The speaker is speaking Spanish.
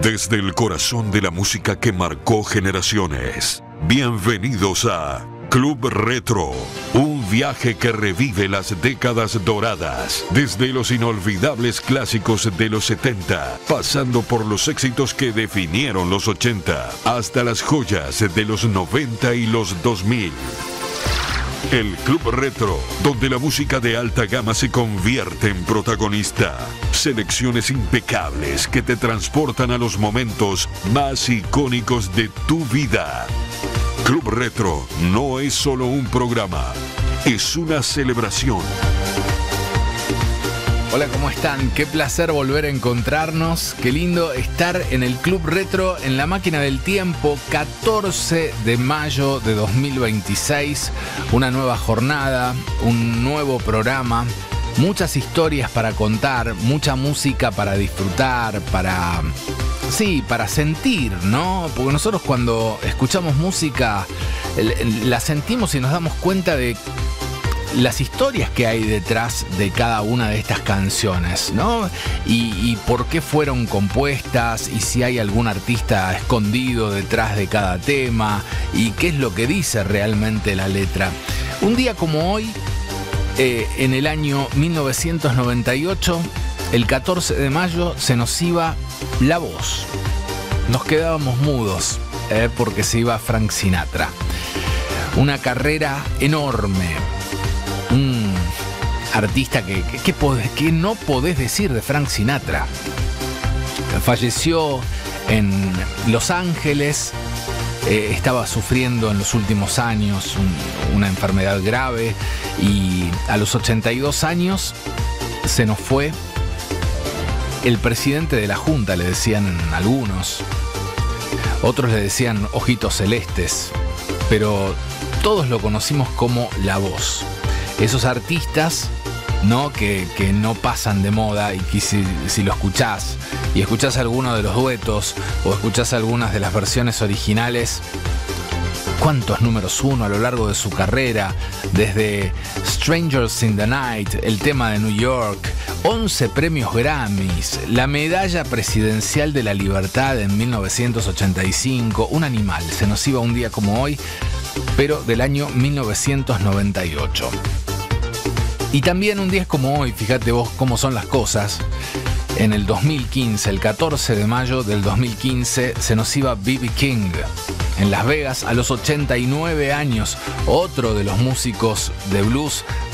Desde el corazón de la música que marcó generaciones, bienvenidos a Club Retro, un viaje que revive las décadas doradas, desde los inolvidables clásicos de los 70, pasando por los éxitos que definieron los 80, hasta las joyas de los 90 y los 2000. El Club Retro, donde la música de alta gama se convierte en protagonista. Selecciones impecables que te transportan a los momentos más icónicos de tu vida. Club Retro no es solo un programa, es una celebración. Hola, ¿cómo están? Qué placer volver a encontrarnos. Qué lindo estar en el Club Retro, en la máquina del tiempo, 14 de mayo de 2026. Una nueva jornada, un nuevo programa, muchas historias para contar, mucha música para disfrutar, para sentir, ¿no? Porque nosotros cuando escuchamos música la sentimos y nos damos cuenta de las historias que hay detrás de cada una de estas canciones, ¿no? Y por qué fueron compuestas, y si hay algún artista escondido detrás de cada tema, y qué es lo que dice realmente la letra. Un día como hoy, en el año 1998, el 14 de mayo, se nos iba la voz. Nos quedábamos mudos, porque se iba Frank Sinatra. Una carrera enorme. Un artista que no podés decir de Frank Sinatra. Falleció en Los Ángeles, estaba sufriendo en los últimos años una enfermedad grave, y a los 82 años se nos fue el presidente de la Junta, le decían algunos. Otros le decían ojitos celestes, pero todos lo conocimos como La Voz. Esos artistas, ¿no? Que no pasan de moda, y que si lo escuchás y escuchás alguno de los duetos o escuchás algunas de las versiones originales, cuántos números uno a lo largo de su carrera, desde Strangers in the Night, el tema de New York, 11 premios Grammys, la medalla presidencial de la libertad en 1985, un animal. Se nos iba un día como hoy, pero del año 1998. Y también un día como hoy, fíjate vos cómo son las cosas, en el 2015, el 14 de mayo del 2015, se nos iba B.B. King en Las Vegas a los 89 años, otro de los músicos de blues